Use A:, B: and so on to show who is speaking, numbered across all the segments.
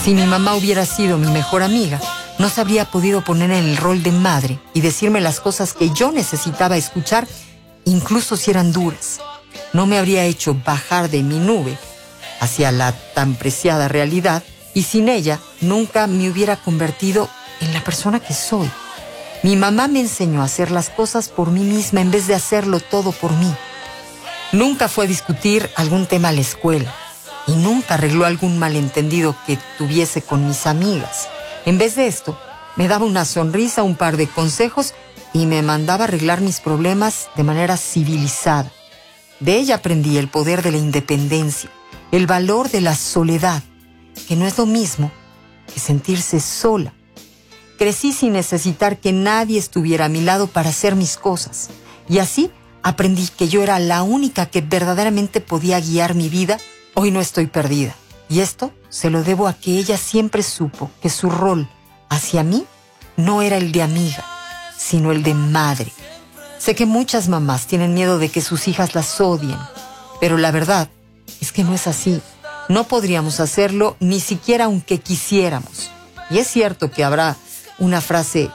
A: Si mi mamá hubiera sido mi mejor amiga, no se habría podido poner en el rol de madre y decirme las cosas que yo necesitaba escuchar, incluso si eran duras. No me habría hecho bajar de mi nube hacia la tan preciada realidad, y sin ella nunca me hubiera convertido en la persona que soy. Mi mamá me enseñó a hacer las cosas por mí misma en vez de hacerlo todo por mí. Nunca fue a discutir algún tema a la escuela y nunca arregló algún malentendido que tuviese con mis amigas. En vez de esto, me daba una sonrisa, un par de consejos y me mandaba arreglar mis problemas de manera civilizada. De ella aprendí el poder de la independencia, el valor de la soledad, que no es lo mismo que sentirse sola. Crecí sin necesitar que nadie estuviera a mi lado para hacer mis cosas, y así aprendí que yo era la única que verdaderamente podía guiar mi vida. Hoy no estoy perdida, y esto se lo debo a que ella siempre supo que su rol hacia mí no era el de amiga, sino el de madre. Sé que muchas mamás tienen miedo de que sus hijas las odien, pero la verdad es que no es así. No podríamos hacerlo ni siquiera aunque quisiéramos. Y es cierto que habrá una frase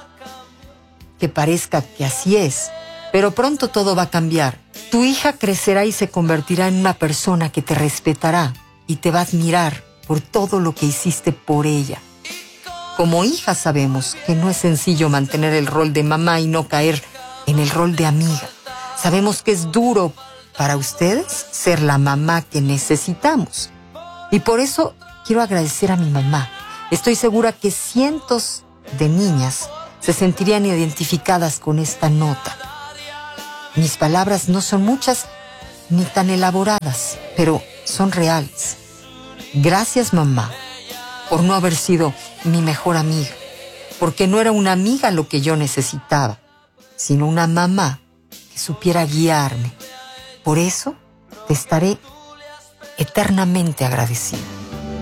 A: que parezca que así es, pero pronto todo va a cambiar. Tu hija crecerá y se convertirá en una persona que te respetará y te va a admirar por todo lo que hiciste por ella. Como hija sabemos que no es sencillo mantener el rol de mamá y no caer en el rol de amiga. Sabemos que es duro para ustedes ser la mamá que necesitamos. Y por eso quiero agradecer a mi mamá. Estoy segura que cientos de niñas se sentirían identificadas con esta nota. Mis palabras no son muchas ni tan elaboradas, pero son reales. Gracias, mamá, por no haber sido mi mejor amiga, porque no era una amiga lo que yo necesitaba, sino una mamá que supiera guiarme. Por eso te estaré eternamente agradecida.